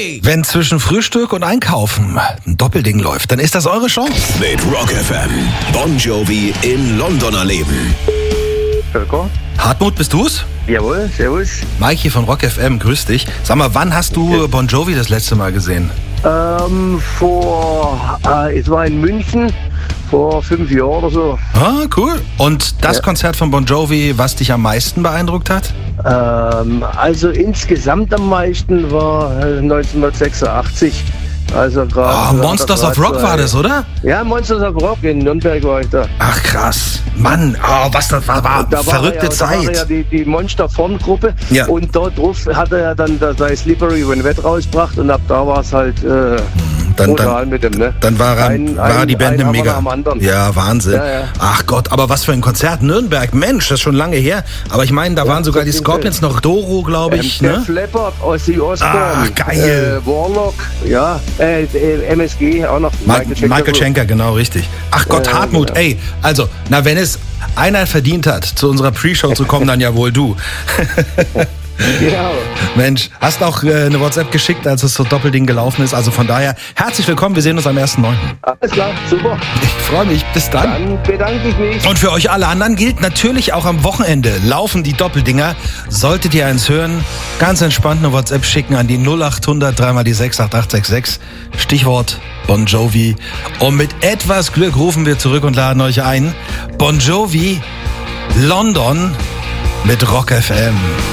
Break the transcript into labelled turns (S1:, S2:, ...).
S1: Hey! Wenn zwischen Frühstück und Einkaufen ein Doppelding läuft, dann ist das eure Chance.
S2: Mit Rock FM. Bon Jovi in London erleben.
S3: Völker?
S1: Hartmut, bist du's?
S3: Jawohl, servus.
S1: Mike hier von Rock FM, grüß dich. Sag mal, wann hast du Bon Jovi das letzte Mal gesehen?
S3: Es war in München vor 5 Jahren oder so.
S1: Ah, cool. Und das Konzert von Bon Jovi, was dich am meisten beeindruckt hat?
S3: Also insgesamt am meisten war 1986. Also gerade.
S1: Monsters of Rock war das, oder?
S3: Ja, Monsters of Rock in Nürnberg war ich da.
S1: Ach krass. Mann, was das war
S3: Da
S1: verrückte Zeit.
S3: Da war ja die Monster-Vorn-Gruppe.
S1: Ja.
S3: Und dort drauf hat er ja dann sein Slippery When Wet rausgebracht. Und ab da war es halt brutal mit dem, ne?
S1: Dann war die Band eine mega. Ja, Wahnsinn.
S3: Ja.
S1: Ach Gott, aber was für ein Konzert. Nürnberg, Mensch, das ist schon lange her. Aber ich meine, da waren sogar die Scorpions noch, Doro, glaube ich.
S3: Def Leppard, Ozzy Osbourne.
S1: Ach, geil.
S3: Warlock, ja. MSG auch noch.
S1: Michael Schenker, genau, richtig. Ach Gott, Hartmut,
S3: genau.
S1: ey. Also, wenn es einer verdient hat, zu unserer Pre-Show zu kommen, dann ja wohl du.
S3: Ja.
S1: Mensch, hast auch eine WhatsApp geschickt, als es so Doppelding gelaufen ist. Also von daher, herzlich willkommen. Wir sehen uns am 1.9.
S3: Alles klar, super.
S1: Ich freue mich. Bis dann.
S3: Dann bedanke ich mich.
S1: Und für euch alle anderen gilt natürlich auch am Wochenende laufen die Doppeldinger. Solltet ihr eins hören, ganz entspannt eine WhatsApp schicken an die 0800 3 mal die 68866. Stichwort Bon Jovi. Und mit etwas Glück rufen wir zurück und laden euch ein. Bon Jovi, London mit Rock FM.